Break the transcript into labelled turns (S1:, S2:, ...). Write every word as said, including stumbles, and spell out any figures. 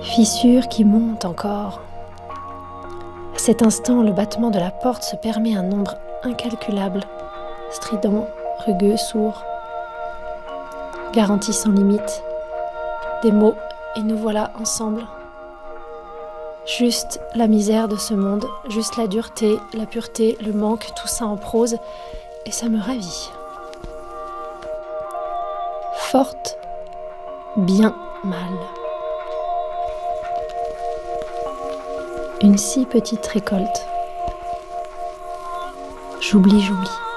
S1: Fissure qui monte encore. À cet instant, le battement de la porte se permet un nombre incalculable, strident, rugueux, sourd. Garantie sans limite. Des mots, et nous voilà ensemble. Juste la misère de ce monde, juste la dureté, la pureté, le manque, tout ça en prose, et ça me ravit. Forte, bien mal. Une si petite récolte. J'oublie, j'oublie.